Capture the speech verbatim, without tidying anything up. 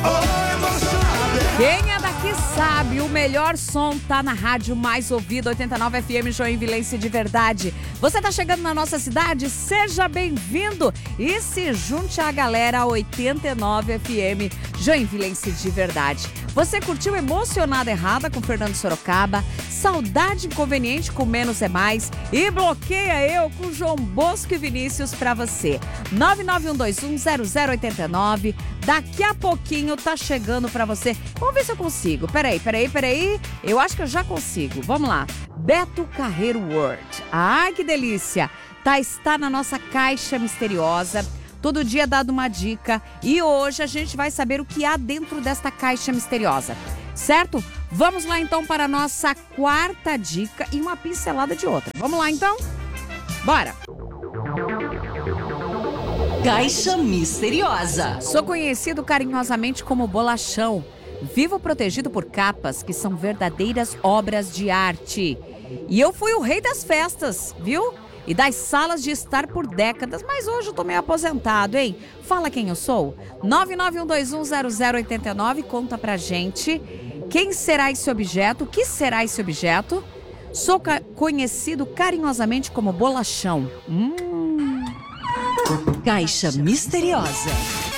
Quem é daqui sabe, o melhor som tá na rádio mais ouvida, oitenta e nove F M Joinvilense de verdade. Você tá chegando na nossa cidade? Seja bem-vindo e se junte à galera oitenta e nove F M Joinvilense de verdade. Você curtiu Emocionada Errada com Fernando Sorocaba, Saudade Inconveniente com Menos é Mais e Bloqueia Eu com João Bosco e Vinícius pra você. nove nove um dois um zero zero oito nove. Daqui a pouquinho tá chegando pra você. Vamos ver se eu consigo. Peraí, peraí, peraí. Eu acho que eu já consigo. Vamos lá. Beto Carreiro World. Ai, que delícia. Tá, está na nossa caixa misteriosa. Todo dia dado uma dica. E hoje a gente vai saber o que há dentro desta caixa misteriosa. Certo? Vamos lá então para a nossa quarta dica e uma pincelada de outra. Vamos lá então? Bora! Caixa Misteriosa. Sou conhecido carinhosamente como Bolachão. Vivo protegido por capas que são verdadeiras obras de arte. E eu fui o rei das festas, viu? E das salas de estar por décadas, mas hoje eu tô meio aposentado, hein? Fala quem eu sou. nove nove um dois um zero zero oito nove, conta pra gente. Quem será esse objeto? O que será esse objeto? Sou ca- conhecido carinhosamente como Bolachão. Hum... Caixa Misteriosa.